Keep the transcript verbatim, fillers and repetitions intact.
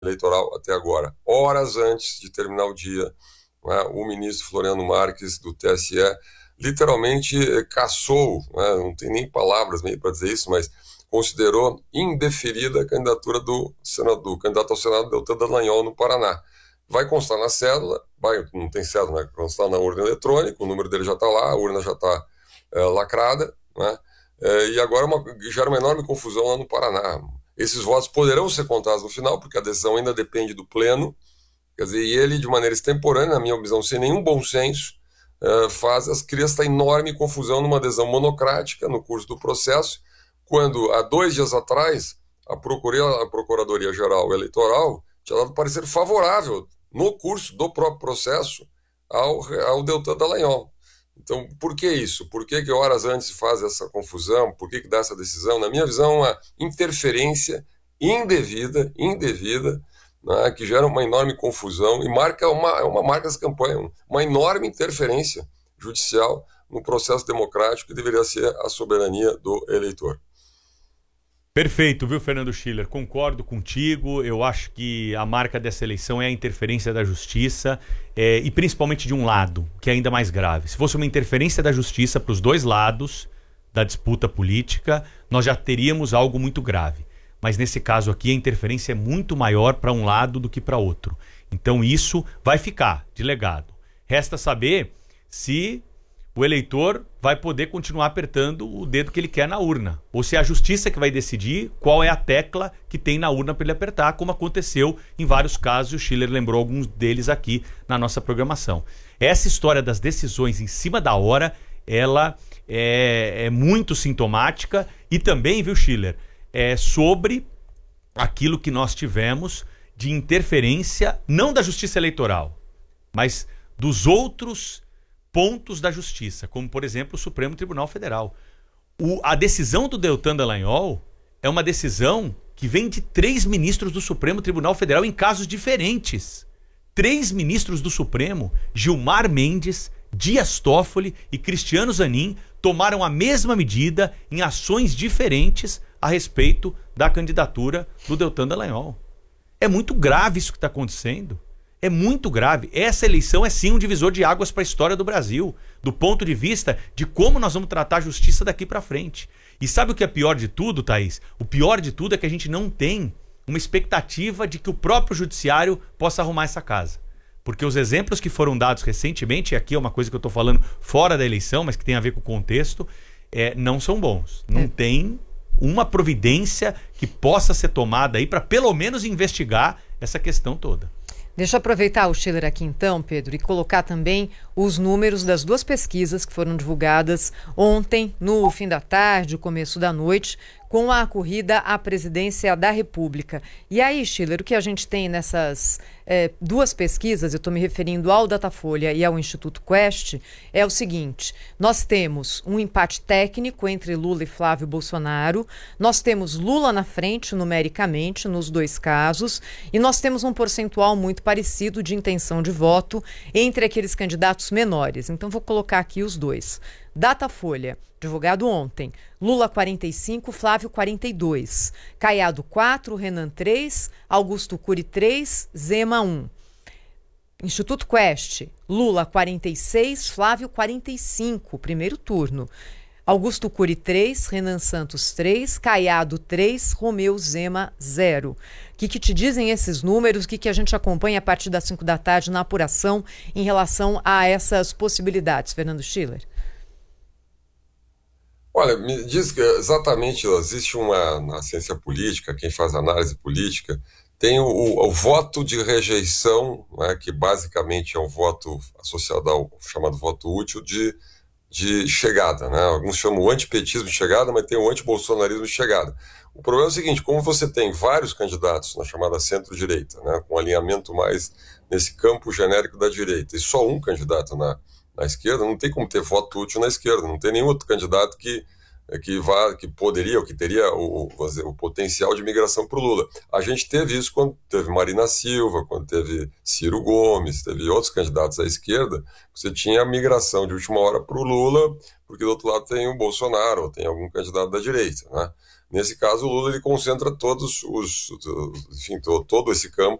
eleitoral até agora. Horas antes de terminar o dia, né, o ministro Floriano Marques, do T S E, literalmente eh, cassou, né, não tem nem palavras meio para dizer isso, mas considerou indeferida a candidatura do, senador, do candidato ao Senado, Deltan Dallagnol, no Paraná. Vai constar na cédula, vai, não tem cédula, vai constar na urna eletrônica, o número dele já está lá, a urna já está é, lacrada, né? É, e agora uma, gera uma enorme confusão lá no Paraná. Esses votos poderão ser contados no final, porque a decisão ainda depende do pleno, quer dizer, e ele, de maneira extemporânea, na minha visão, sem nenhum bom senso, é, faz, as, cria esta enorme confusão numa adesão monocrática no curso do processo, quando, há dois dias atrás, a, a Procuradoria-Geral Eleitoral tinha dado parecer favorável, no curso do próprio processo, ao, ao Deltan Dallagnol. Então, por que isso? Por que que horas antes se faz essa confusão? Por que que dá essa decisão? Na minha visão, uma interferência indevida, indevida, né, que gera uma enorme confusão e marca uma, uma marca dessa campanha, uma enorme interferência judicial no processo democrático que deveria ser a soberania do eleitor. Perfeito, viu, Fernando Schiller? Concordo contigo. Eu acho que a marca dessa eleição é a interferência da justiça, é, e principalmente de um lado, que é ainda mais grave. Se fosse uma interferência da justiça para os dois lados da disputa política, nós já teríamos algo muito grave. Mas nesse caso aqui, a interferência é muito maior para um lado do que para outro. Então isso vai ficar de legado. Resta saber se o eleitor vai poder continuar apertando o dedo que ele quer na urna, ou se é a justiça que vai decidir qual é a tecla que tem na urna para ele apertar, como aconteceu em vários casos, e o Schiller lembrou alguns deles aqui na nossa programação. Essa história das decisões em cima da hora, ela é, é muito sintomática, e também, viu, Schiller, é sobre aquilo que nós tivemos de interferência, não da justiça eleitoral, mas dos outros pontos da justiça, como, por exemplo, o Supremo Tribunal Federal. O, a decisão do Deltan Dallagnol é uma decisão que vem de três ministros do Supremo Tribunal Federal em casos diferentes. Três ministros do Supremo, Gilmar Mendes, Dias Toffoli e Cristiano Zanin, tomaram a mesma medida em ações diferentes a respeito da candidatura do Deltan Dallagnol. É muito grave isso que está acontecendo. É muito grave. Essa eleição é sim um divisor de águas para a história do Brasil, do ponto de vista de como nós vamos tratar a justiça daqui para frente. E sabe o que é pior de tudo, Thaís? O pior de tudo é que a gente não tem uma expectativa de que o próprio judiciário possa arrumar essa casa. Porque os exemplos que foram dados recentemente, e aqui é uma coisa que eu estou falando fora da eleição, mas que tem a ver com o contexto, é, não são bons. Não é. Tem uma providência que possa ser tomada aí para pelo menos investigar essa questão toda. Deixa eu aproveitar o Schiller aqui então, Pedro, e colocar também os números das duas pesquisas que foram divulgadas ontem, no fim da tarde, começo da noite, com a corrida à presidência da República. E aí, Schiller, o que a gente tem nessas é, duas pesquisas, eu estou me referindo ao Datafolha e ao Instituto Quest, é o seguinte: nós temos um empate técnico entre Lula e Flávio Bolsonaro, nós temos Lula na frente numericamente nos dois casos, e nós temos um percentual muito parecido de intenção de voto entre aqueles candidatos menores. Então vou colocar aqui os dois. Datafolha, divulgado ontem: Lula quarenta e cinco, Flávio quarenta e dois, Caiado quatro, Renan três, Augusto Cury três, Zema um. Instituto Quest, Lula quarenta e seis, Flávio quarenta e cinco, primeiro turno. Augusto Cury três, Renan Santos três, Caiado três, Romeu Zema zero. O que, que te dizem esses números? O que, que a gente acompanha a partir das cinco da tarde na apuração em relação a essas possibilidades, Fernando Schiller? Olha, me diz que exatamente, existe uma, na ciência política, quem faz análise política, tem o, o, o voto de rejeição, né, que basicamente é um voto associado ao chamado voto útil de, de chegada, né? Alguns chamam o antipetismo de chegada, mas tem o antibolsonarismo de chegada. O problema é o seguinte: como você tem vários candidatos na chamada centro-direita, né, com alinhamento mais nesse campo genérico da direita, e só um candidato na na esquerda, não tem como ter voto útil na esquerda, não tem nenhum outro candidato que, que, vá, que poderia ou que teria o, o potencial de migração para o Lula. A gente teve isso quando teve Marina Silva, quando teve Ciro Gomes, teve outros candidatos à esquerda, você tinha a migração de última hora para o Lula, porque do outro lado tem o Bolsonaro, ou tem algum candidato da direita, né? Nesse caso, o Lula ele concentra todos os, enfim, todo esse campo